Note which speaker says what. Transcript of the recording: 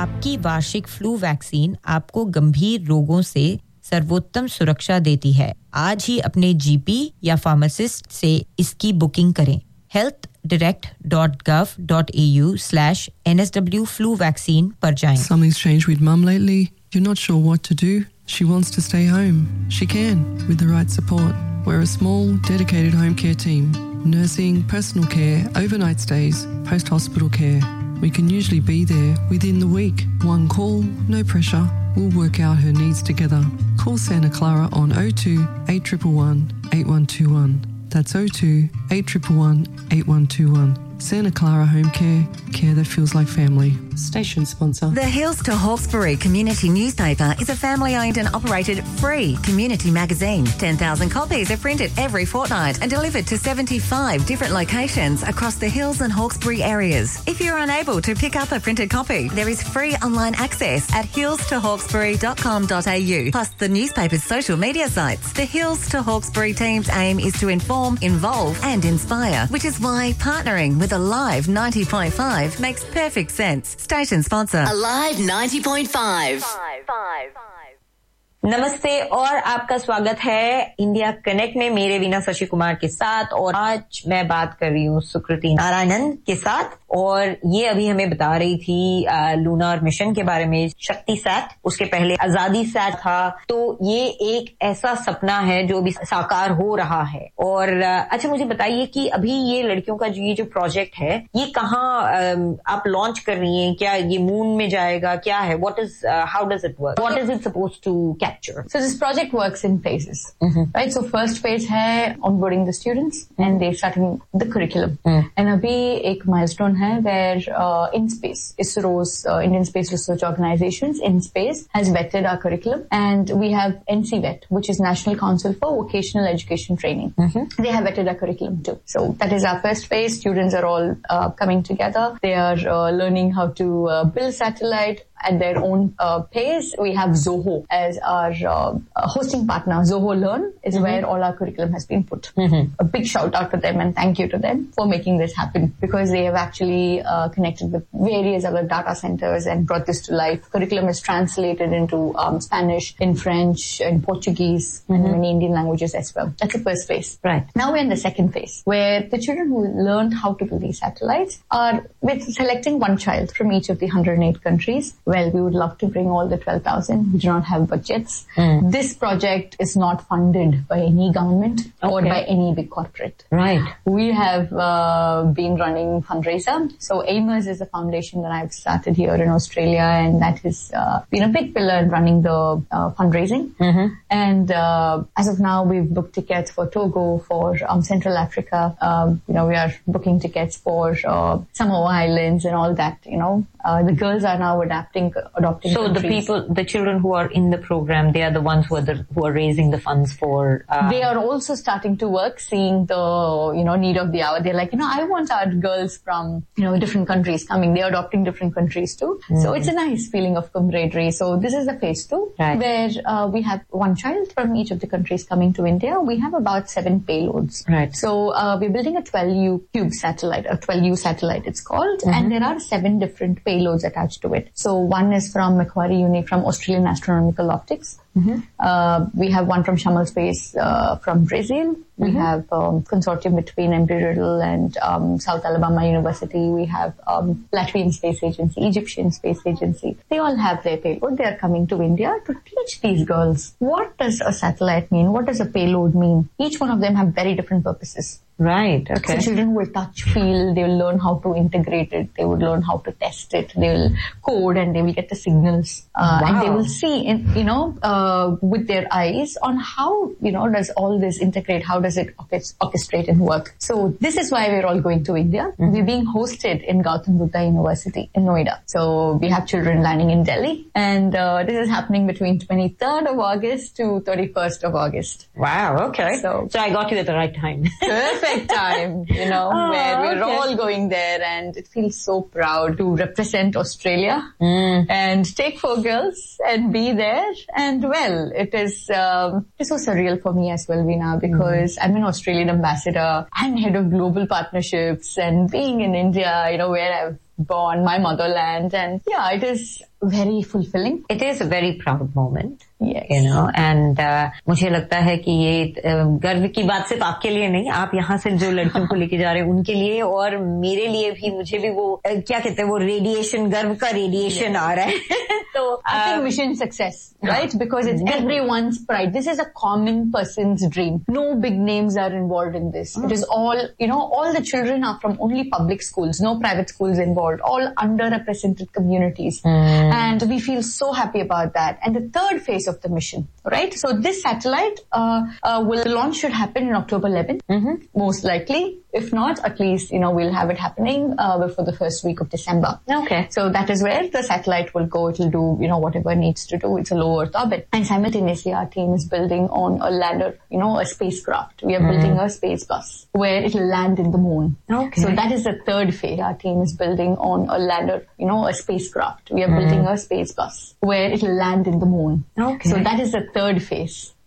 Speaker 1: आपकी वार्षिक flu vaccine आपको गंभीर रोगों से सर्वोत्तम सुरक्षा देती है। आज ही अपने जीपी या फार्मासिस्ट से इसकी बुकिंग करें। healthdirect.gov.au/NSW flu vaccine पर जाएं।
Speaker 2: Something's changed with mum lately. You're not sure what to do. She wants to stay home. She can with the right support. We're a small, dedicated home care team. Nursing, personal care, overnight stays, post-hospital care. We can usually be there within the week. One call, no pressure. We'll work out her needs together. Call Santa Clara on 02 8111 8121. That's 02 8111 8121. Santa Clara Home Care, care that feels like family.
Speaker 3: Station sponsor.
Speaker 4: The Hills to Hawkesbury Community Newspaper is a family-owned and operated free community magazine. 10,000 copies are printed every fortnight and delivered to 75 different locations across the Hills and Hawkesbury areas. If you're unable to pick up a printed copy, there is free online access at hillstohawkesbury.com.au, plus the newspaper's social media sites. The Hills to Hawkesbury team's aim is to inform, involve and inspire, which is why partnering with Alive 90.5 makes perfect sense. Station sponsor.
Speaker 5: Alive 90.5.
Speaker 1: नमस्ते और आपका स्वागत है India connect में मेरे वीना शशि कुमार के साथ। और आज मैं बात कर रही हूँ सुकृति नारायणन के साथ, और ये अभी हमें बता रही थी लूनार मिशन के बारे में। शक्ति सैट, उसके पहले आजादी सैट था। तो ये एक ऐसा सपना है जो भी साकार हो रहा है। और अच्छा मुझे बताइए कि अभी ये लड़कियों का ये जो प्रोजेक्ट है ये कहाँ आप लॉन्च कर रही हैं? क्या ये मून में जाएगा? क्या है? How does it work? What is it supposed to capture?
Speaker 6: So this project works in phases, right? So first phase है onboarding the students and they starting the curriculum. And अभी एक milestone है where in space, ISRO's Indian Space Research Organizations in space has vetted our curriculum, and we have NCVET, which is National Council for Vocational Education Training. They have vetted our curriculum too. So that is our first phase. Students are all coming together. They are learning how to build satellite at their own pace. We have Zoho as our hosting partner. Zoho Learn is where all our curriculum has been put. A big shout out to them and thank you to them for making this happen, because they have actually connected with various other data centers and brought this to life. Curriculum is translated into Spanish, in French, in Portuguese, and many Indian languages as well. That's the first phase.
Speaker 1: Right.
Speaker 6: Now we're in the second phase, where the children who learned how to build these satellites are with selecting one child from each of the 108 countries. Well, we would love to bring all the 12,000. We do not have budgets. This project is not funded by any government or by any big corporate.
Speaker 1: Right.
Speaker 6: We have been running fundraiser. So AIMERS is a foundation that I've started here in Australia, and that has been a big pillar in running the fundraising. And as of now, we've booked tickets for Togo, for Central Africa. We are booking tickets for Samoa Islands and all that. The girls are now adopting.
Speaker 1: So
Speaker 6: countries.
Speaker 1: the children who are in the program, they are the ones who are raising the funds for.
Speaker 6: They are also starting to work, seeing the need of the hour. They're like, I want our girls from different countries coming. They're adopting different countries too. So it's a nice feeling of camaraderie. So this is the phase 2, where we have one child from each of the countries coming to India. We have about 7 payloads.
Speaker 1: Right.
Speaker 6: So we're building a 12U cube satellite, a 12U satellite it's called, and there are 7 different payloads attached to it. So one is from Macquarie Uni, from Australian Astronomical Optics. We have one from Shamal Space from Brazil. We have consortium between Embry-Riddle and South Alabama University. We have Latvian Space Agency, Egyptian Space Agency. They all have their payload. They are coming to India to teach these girls what does a satellite mean, what does a payload mean. Each one of them have very different purposes.
Speaker 1: Right, okay.
Speaker 6: So children will touch, feel, they will learn how to integrate it, they would learn how to test it, they will code and they will get the signals. And they will see, with their eyes on how, does all this integrate, how does it orchestrate and work. So this is why we're all going to India. We're being hosted in Gautam Buddha University in Noida. So we have children landing in Delhi, and this is happening between 23rd of August to 31st of August.
Speaker 1: Wow, okay. So I got you at the right time.
Speaker 6: Perfect time, where we're all going there, and it feels so proud to represent Australia and take 4 girls and be there. And well, it is it's so surreal for me as well, Veena, because I'm an Australian ambassador. I'm head of global partnerships, and being in India, where I've born, my motherland. And yeah, it is very fulfilling.
Speaker 1: It is a very proud moment.
Speaker 6: Yes.
Speaker 1: You know, and मुझे लगता है कि ये गर्व की बात सिर्फ आपके लिए नहीं, आप यहाँ से जो लड़कियों को लेके जा रहे हैं उनके लिए और मेरे लिए भी, मुझे भी वो क्या कहते हैं वो रेडिएशन, गर्व का रेडिएशन आ रहा है. So
Speaker 6: I think mission success, right? Because it's everyone's pride. This is a common person's dream. No big names are involved in this. It is all, you know, all the children are from only public schools, no private schools involved, all underrepresented communities. And we feel so happy about that. And the third phase of the mission, right? So this satellite, the launch should happen in October 11, most likely. If not, at least, you know, we'll have it happening before the first week of December.
Speaker 1: Okay.
Speaker 6: So that is where the satellite will go. It will do, you know, whatever it needs to do. It's a low Earth orbit. And simultaneously, our team is building on a lander, you know, a spacecraft. We are building a space bus where it will land in the moon.
Speaker 1: Okay.
Speaker 6: So that is the third phase. Our team is building on a lander, you know, a spacecraft. We are building a space bus where it will land in the moon.
Speaker 1: Okay.
Speaker 6: So that is the third phase.